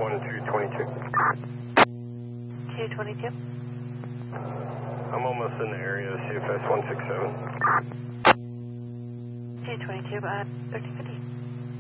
1222. 222. I'm almost in the area of CFS 167. 222, 1350.